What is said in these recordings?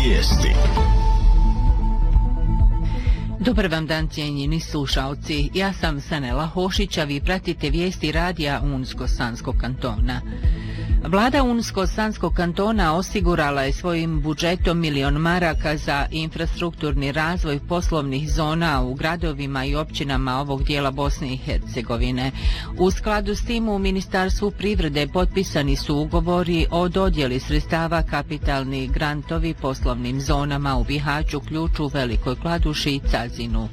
Vijesti. Dobar vam dan, cijenjeni slušalci. Ja sam Sanela Hošić, a vi pratite vijesti radija Unsko-Sanskog kantona. Vlada Unsko-Sanskog kantona osigurala je svojim budžetom 1 milion maraka za infrastrukturni razvoj poslovnih zona u gradovima i općinama ovog dijela Bosne i Hercegovine. U skladu s tim u Ministarstvu privrede potpisani su ugovori o dodjeli sredstava kapitalnih grantovi poslovnim zonama u Bihaću, Ključu, Velikoj Kladuši i Cazinu.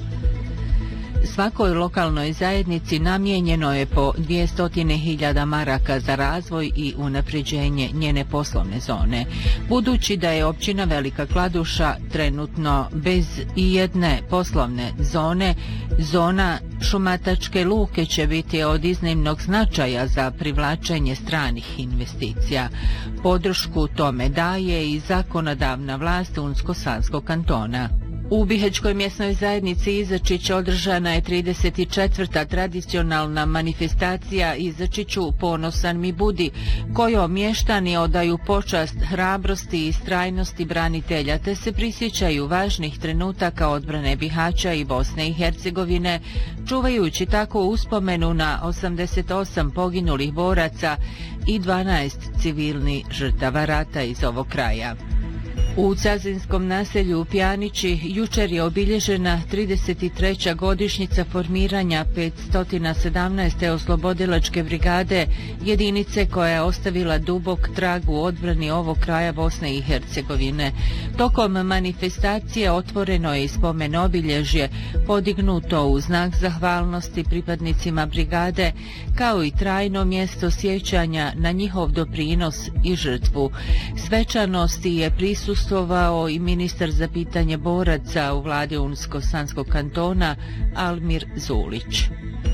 Svakoj lokalnoj zajednici namijenjeno je po 200.000 maraka za razvoj i unapređenje njene poslovne zone. Budući da je općina Velika Kladuša trenutno bez ijedne poslovne zone, zona Šumatačke luke će biti od iznimnog značaja za privlačenje stranih investicija. Podršku tome daje i zakonodavna vlast Unsko-Sanskog kantona. U Bihaćkoj mjesnoj zajednici Izačić održana je 34. tradicionalna manifestacija Izačiću ponosan mi budi, kojom mještani odaju počast hrabrosti i istrajnosti branitelja, te se prisjećaju važnih trenutaka odbrane Bihaća i Bosne i Hercegovine, čuvajući tako uspomenu na 88 poginulih boraca i 12 civilnih žrtava rata iz ovog kraja. U cazinskom naselju Pjanići jučer je obilježena 33. godišnjica formiranja 517. oslobodilačke brigade, jedinice koja je ostavila dubok trag u odbrani ovog kraja Bosne i Hercegovine. Tokom manifestacije otvoreno je i spomen obilježje, podignuto u znak zahvalnosti pripadnicima brigade, kao i trajno mjesto sjećanja na njihov doprinos i žrtvu. Svečanosti je prisustvovao i ministar za pitanje boraca u vladi Unsko-Sanskog kantona Almir Zulić.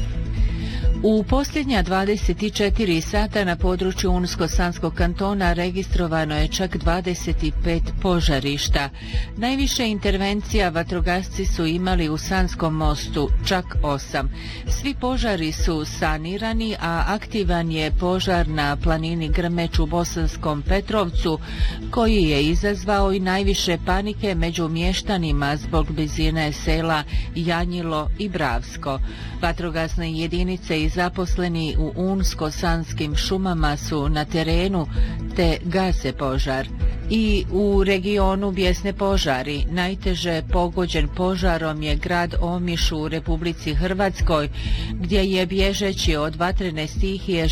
U posljednja 24 sata na području Unsko-Sanskog kantona registrovano je čak 25 požarišta. Najviše intervencija vatrogasci su imali u Sanskom mostu, čak 8. Svi požari su sanirani, a aktivan je požar na planini Grmeć u Bosanskom Petrovcu, koji je izazvao i najviše panike među mještanima zbog blizine sela Janjilo i Bravsko. Vatrogasne jedinice i zaposleni u Unsko-Sanskim šumama su na terenu te gase požar. I u regionu bijesne požari. Najteže pogođen požarom je grad Omiš u Republici Hrvatskoj, gdje je bježeći od vatrene stihije